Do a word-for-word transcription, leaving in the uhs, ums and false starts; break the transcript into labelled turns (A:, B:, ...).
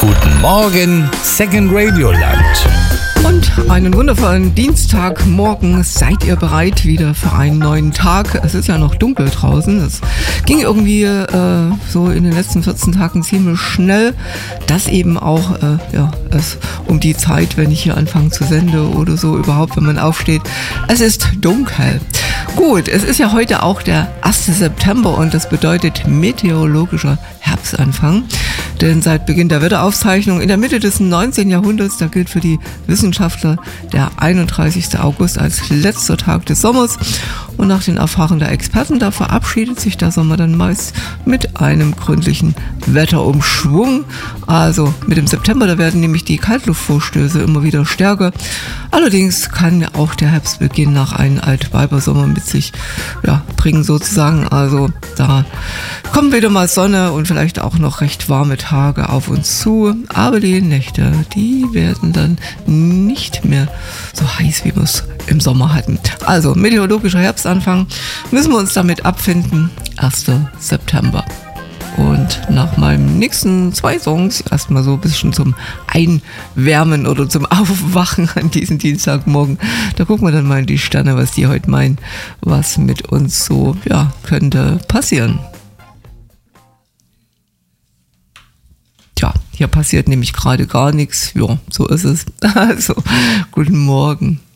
A: Guten Morgen, Second Radio Land.
B: Und einen wundervollen Dienstagmorgen. Seid ihr bereit wieder für einen neuen Tag? Es ist ja noch dunkel draußen. Es ging irgendwie äh, so in den letzten vierzehn Tagen ziemlich schnell. Das eben auch äh, ja, es um die Zeit, wenn ich hier anfange zu senden oder so, überhaupt, wenn man aufsteht. Es ist dunkel. Gut, es ist ja heute auch der erste September und das bedeutet meteorologischer Herbstanfang. Denn seit Beginn der Wetteraufzeichnung in der Mitte des neunzehnten Jahrhunderts, da gilt für die Wissenschaftler der einunddreißigsten August als letzter Tag des Sommers. Und nach den Erfahrungen der Experten, da verabschiedet sich der Sommer dann meist mit einem gründlichen Wetterumschwung. Also mit dem September, da werden nämlich die Kaltluftvorstöße immer wieder stärker. Allerdings kann auch der Herbstbeginn nach einem Altweibersommer mit sich ja, bringen sozusagen. Also da kommen wieder mal Sonne und vielleicht auch noch recht warme Tage auf uns zu. Aber die Nächte, die werden dann nicht mehr so heiß, wie wir es im Sommer hatten. Also meteorologischer Herbstanfang, müssen wir uns damit abfinden. erster September. Und nach meinem nächsten zwei Songs erstmal so ein bisschen zum Einwärmen oder zum Aufwachen an diesem Dienstagmorgen. Da gucken wir dann mal in die Sterne, was die heute meinen, was mit uns so ja, könnte passieren. Tja, hier passiert nämlich gerade gar nichts. Ja, so ist es. Also, guten Morgen.